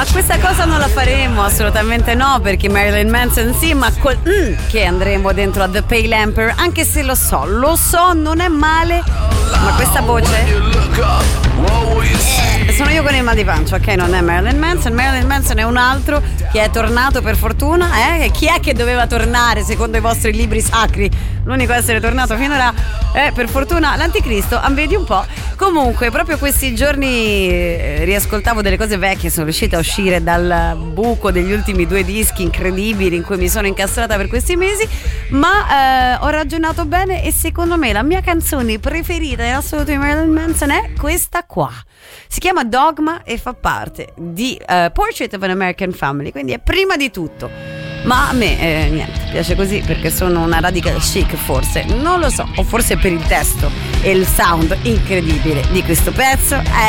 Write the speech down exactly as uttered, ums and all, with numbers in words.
questa cosa non la faremo, assolutamente no, perché Marilyn Manson sì, ma col mm, che andremo dentro a The Pale Emperor, anche se lo so, lo so, non è male, ma questa voce eh, sono io con il mal di pancia, ok? Non è Marilyn Manson, Marilyn Manson è un altro che è tornato per fortuna, eh? E chi è che doveva tornare secondo i vostri libri sacri? L'unico a essere tornato finora è per fortuna l'anticristo, ah, vedi un po'. Comunque proprio questi giorni eh, riascoltavo delle cose vecchie, sono riuscita a uscire dal buco degli ultimi due dischi incredibili in cui mi sono incastrata per questi mesi, ma eh, ho ragionato bene e secondo me la mia canzone preferita in assoluto di Marilyn Manson è questa qua. Si chiama Dogma e fa parte di uh, Portrait of an American Family, quindi è prima di tutto. Ma a me eh, niente, piace così perché sono una radical chic, forse, non lo so, o forse per il testo e il sound incredibile di questo pezzo. Eh,